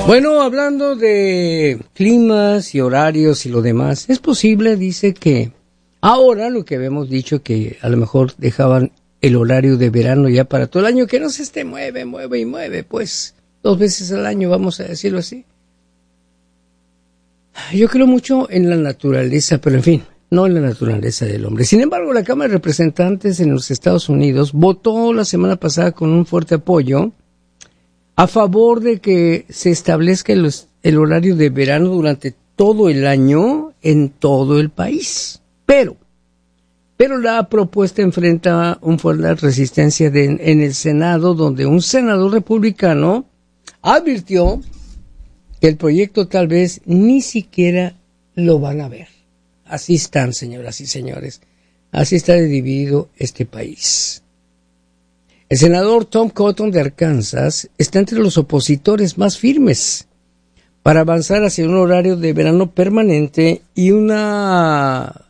Bueno, hablando de climas y horarios y lo demás, es posible, dice que ahora lo que habíamos dicho que a lo mejor dejaban el horario de verano ya para todo el año, que no se esté mueve, pues 2 veces al año, vamos a decirlo así. Yo creo mucho en la naturaleza, pero en fin, no en la naturaleza del hombre. Sin embargo, la Cámara de Representantes en los Estados Unidos votó la semana pasada con un fuerte apoyo a favor de que se establezca el horario de verano durante todo el año en todo el país. Pero la propuesta enfrenta una fuerte resistencia en el Senado, donde un senador republicano advirtió que el proyecto tal vez ni siquiera lo van a ver. Así están, señoras y señores. Así está dividido este país. El senador Tom Cotton de Arkansas está entre los opositores más firmes para avanzar hacia un horario de verano permanente y una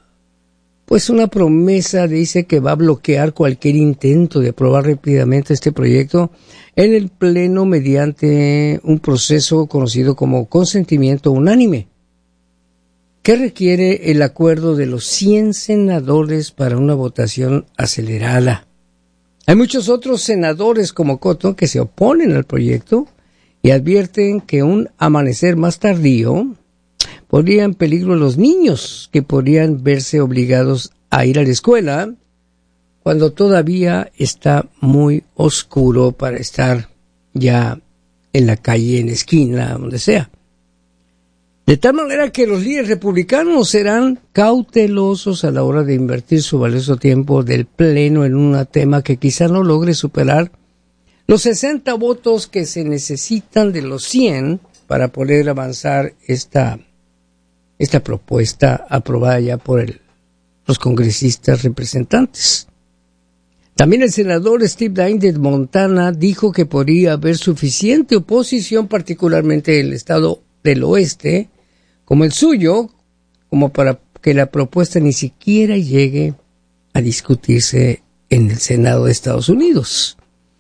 promesa dice que va a bloquear cualquier intento de aprobar rápidamente este proyecto en el Pleno mediante un proceso conocido como consentimiento unánime, que requiere el acuerdo de los 100 senadores para una votación acelerada. Hay muchos otros senadores como Cotton que se oponen al proyecto y advierten que un amanecer más tardío pondría en peligro a los niños, que podrían verse obligados a ir a la escuela cuando todavía está muy oscuro para estar ya en la calle, en la esquina, donde sea. De tal manera que los líderes republicanos serán cautelosos a la hora de invertir su valioso tiempo del Pleno en un tema que quizá no logre superar los 60 votos que se necesitan de los 100 para poder avanzar esta propuesta aprobada ya por los congresistas representantes. También el senador Steve Daines de Montana dijo que podría haber suficiente oposición, particularmente en el estado del oeste, como el suyo, como para que la propuesta ni siquiera llegue a discutirse en el Senado de Estados Unidos.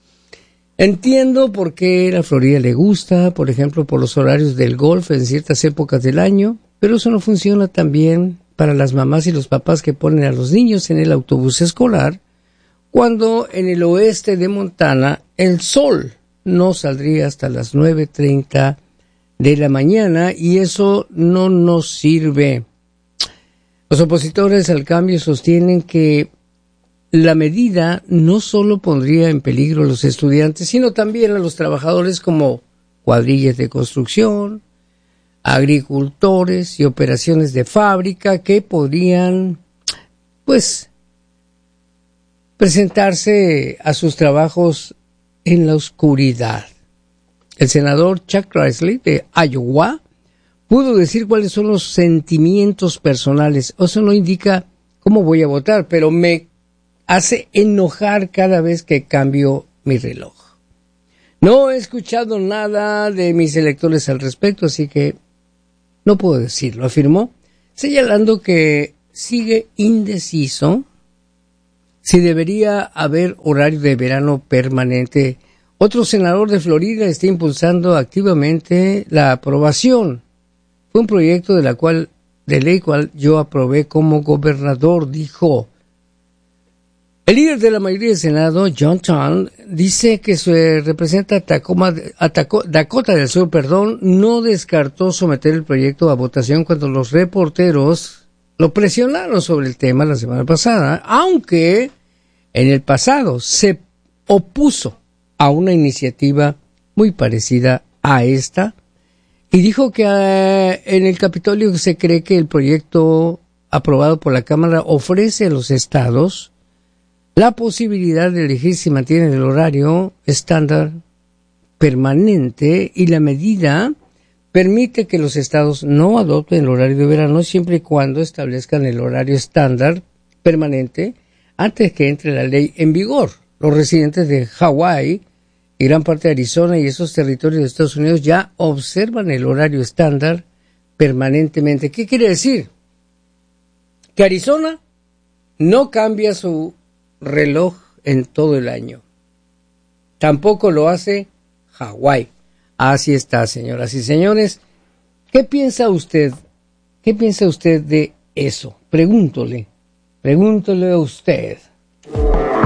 Entiendo por qué a la Florida le gusta, por ejemplo, por los horarios del golf en ciertas épocas del año, pero eso no funciona tan bien para las mamás y los papás que ponen a los niños en el autobús escolar, cuando en el oeste de Montana el sol no saldría hasta las 9:30 de la mañana y eso no nos sirve. Los opositores al cambio sostienen que la medida no solo pondría en peligro a los estudiantes, sino también a los trabajadores como cuadrillas de construcción, agricultores y operaciones de fábrica que podrían, presentarse a sus trabajos en la oscuridad. El senador Chuck Grassley de Iowa pudo decir cuáles son los sentimientos personales. Eso no indica cómo voy a votar, pero me hace enojar cada vez que cambio mi reloj. No he escuchado nada de mis electores al respecto, así que no puedo decirlo, afirmó, señalando que sigue indeciso si debería haber horario de verano permanente. Otro senador de Florida está impulsando activamente la aprobación. Fue un proyecto de ley cual yo aprobé como gobernador, dijo. El líder de la mayoría del Senado, John Thune, dice que su representa Dakota del Sur, no descartó someter el proyecto a votación cuando los reporteros lo presionaron sobre el tema la semana pasada, aunque en el pasado se opuso a una iniciativa muy parecida a esta y dijo que en el Capitolio se cree que el proyecto aprobado por la Cámara ofrece a los estados la posibilidad de elegir si mantienen el horario estándar permanente y la medida permite que los estados no adopten el horario de verano siempre y cuando establezcan el horario estándar permanente antes que entre la ley en vigor. Los residentes de Hawái y gran parte de Arizona y esos territorios de Estados Unidos ya observan el horario estándar permanentemente. ¿Qué quiere decir? Que Arizona no cambia su reloj en todo el año. Tampoco lo hace Hawái. Así está, señoras y señores. ¿Qué piensa usted? ¿Qué piensa usted de eso? Pregúntole a usted.